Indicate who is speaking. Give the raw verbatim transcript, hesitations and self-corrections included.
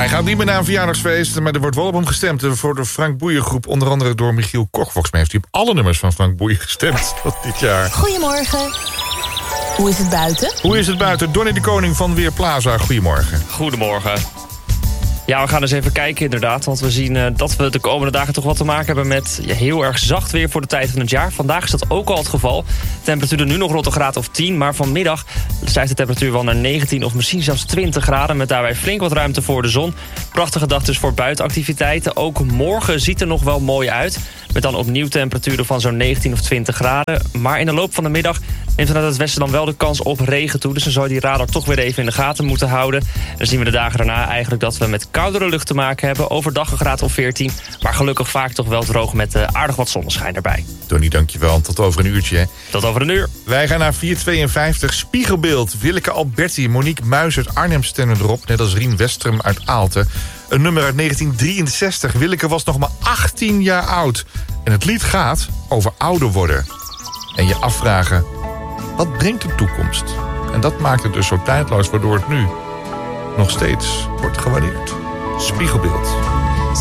Speaker 1: Hij gaat niet meer naar een verjaardagsfeest, maar er wordt wel op hem gestemd voor de Frank Boeien groep. Onder andere door Michiel Koch. Volgens mij heeft hij op alle nummers van Frank Boeien gestemd dit jaar.
Speaker 2: Goedemorgen. Hoe is het buiten?
Speaker 1: Hoe is het buiten? Donnie de Koning van Weerplaza, goedemorgen.
Speaker 3: Goedemorgen. Ja, we gaan eens even kijken inderdaad. Want we zien uh, dat we de komende dagen toch wat te maken hebben met ja, heel erg zacht weer voor de tijd van het jaar. Vandaag is dat ook al het geval. De temperatuur er nu nog rond een graad of tien. Maar vanmiddag stijgt de temperatuur wel naar negentien of misschien zelfs twintig graden. Met daarbij flink wat ruimte voor de zon. Prachtige dag dus voor buitenactiviteiten. Ook morgen ziet er nog wel mooi uit. Met dan opnieuw temperaturen van zo'n negentien of twintig graden. Maar in de loop van de middag neemt vanuit het westen dan wel de kans op regen toe. Dus dan zou je die radar toch weer even in de gaten moeten houden. En dan zien we de dagen daarna eigenlijk dat we met koudere lucht te maken hebben. Overdag een graad of veertien. Maar gelukkig vaak toch wel droog met uh, aardig wat zonneschijn erbij.
Speaker 1: Donnie, dankjewel. Tot over een uurtje. Hè.
Speaker 3: Tot over een uur.
Speaker 1: Wij gaan naar vier tweeënvijftig. Spiegelbeeld. Willeke Alberti, Monique Muis uit Arnhem stemmen erop. Net als Rien Westrum uit Aalten. Een nummer uit negentien drieënzestig. Willeke was nog maar achttien jaar oud. En het lied gaat over ouder worden. En je afvragen, wat brengt de toekomst? En dat maakt het dus zo tijdloos, waardoor het nu nog steeds wordt gewaardeerd. Spiegelbeeld.